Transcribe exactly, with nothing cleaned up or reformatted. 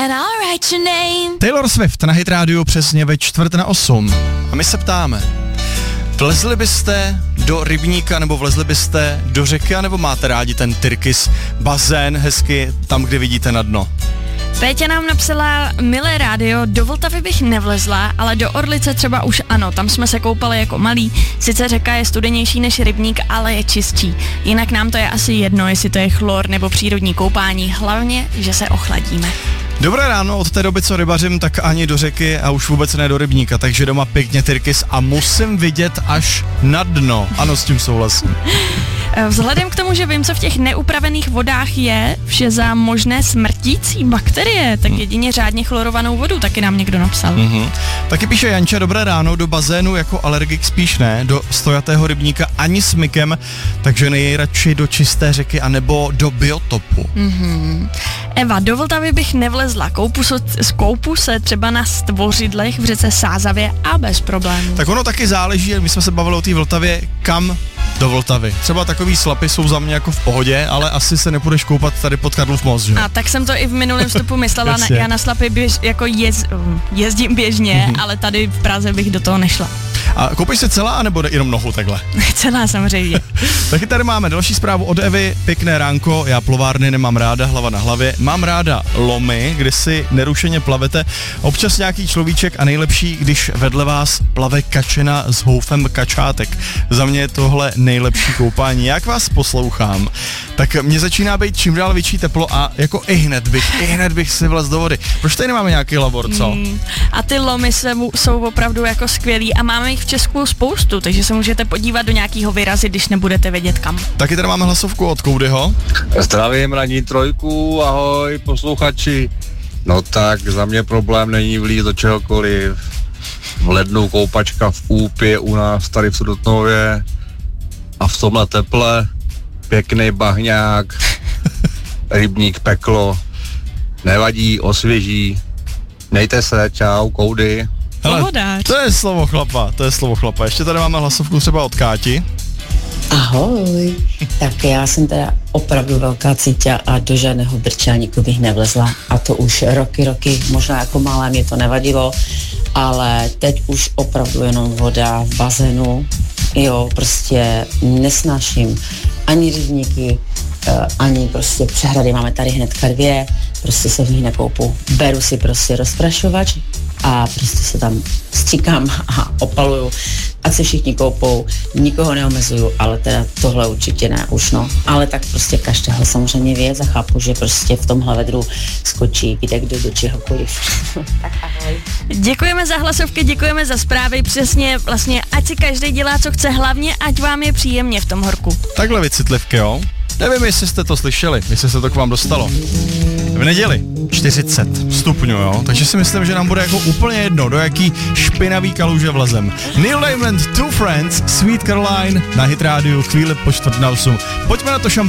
and I'll write your name. Taylor Swift na Hit Radio přesně ve čtvrt na osm. A my se ptáme, vlezli byste do rybníka nebo vlezli byste do řeky, nebo máte rádi ten tyrkys, bazén hezky tam, kde vidíte na dno? Péťa nám napsala, milé rádio, do Vltavy bych nevlezla, ale do Orlice třeba už ano, tam jsme se koupali jako malí, sice řeka je studenější než rybník, ale je čistší. Jinak nám to je asi jedno, jestli to je chlor nebo přírodní koupání, hlavně, že se ochladíme. Dobré ráno, od té doby, co rybařím, tak ani do řeky a už vůbec ne do rybníka, takže doma pěkně tyrkys a musím vidět až na dno. Ano, s tím souhlasím. Vzhledem k tomu, že vím, co v těch neupravených vodách je, vše za možné smrtící bakterie, tak jedině řádně chlorovanou vodu, taky nám někdo napsal. Mm-hmm. Taky píše Janča, dobré ráno, do bazénu jako alergik spíš ne, do stojatého rybníka ani s mykem, takže nejradši do čisté řeky anebo do biotopu. Mm-hmm. Eva, do Vltavy bych nevlezla, koupu, so, koupu se třeba na stvořidlech v řece Sázavě a bez problémů. Tak ono taky záleží, my jsme se bavili o té Vltavě, kam do Vltavy. Třeba takový slapy jsou za mě jako v pohodě, ale asi se nepůjdeš koupat tady pod Karlův most, že? A tak jsem to i v minulém vstupu myslela, na, já na slapy běž, jako jez, jezdím běžně, mm-hmm. ale tady v Praze bych do toho nešla. A koupíš se celá, nebo jenom nohu takhle? Celá samozřejmě. Taky tady máme další zprávu od Evy, pěkné ránko, já plovárny nemám ráda, hlava na hlavě, mám ráda lomy, kdy si nerušeně plavete, občas nějaký človíček a nejlepší, když vedle vás plave kačena s houfem kačátek. Za mě je tohle nejlepší koupání. Jak vás poslouchám, tak mě začíná být čím dál větší teplo a jako i hned bych, i hned bych si vlez do vody. Proč tady nemáme nějaký labor, co? Mm, a ty lomy se, jsou opravdu jako skvělý a máme jich v Česku spoustu, takže se můžete podívat do nějakého výrazy, když nebudete vědět kam. Taky tady máme hlasovku od Koudyho. Zdravím ranní trojku, ahoj posluchači. No tak za mě problém není vlít do čehokoliv. V lednu koupačka v Úpě u nás tady v Sudotnově a v tomhle teple pěkný bahňák, rybník peklo, nevadí, osvěží, mějte se, čau, Koudy. Hele, to je slovo chlapa, to je slovo chlapa. Ještě tady máme hlasovku třeba od Káti. Ahoj, tak já jsem teda opravdu velká cíťa a do žádného drčáníku bych nevlezla a to už roky, roky, možná jako malé mě to nevadilo, ale teď už opravdu jenom voda v bazénu, jo, prostě nesnáším ani rybníky, ani prostě přehrady, máme tady hnedka dvě, prostě se v nich nekoupu, beru si prostě rozprašovač a prostě se tam stříkám a opaluju, ať se všichni koupou, nikoho neomezuju, ale teda tohle určitě ne už, no. Ale tak prostě každého samozřejmě věc a chápu, že prostě v tomhle vedru skočí kde kdo do čehokoliv. Tak ahoj. Děkujeme za hlasovky, děkujeme za zprávy, přesně vlastně, ať si každý dělá, co chce, hlavně ať vám je příjemně v tom horku. Takhle vycitlivky, jo? Nevím, jestli jste to slyšeli, jestli se to k vám dostalo. V neděli čtyřicet stupňů, jo? Takže si myslím, že nám bude jako úplně jedno, do jaký špinavý kaluže vlezem. Neil Diamond, Two Friends, Sweet Caroline na Hit Radio, chvíli po čtvrt na osm. Pojďme na to šampán.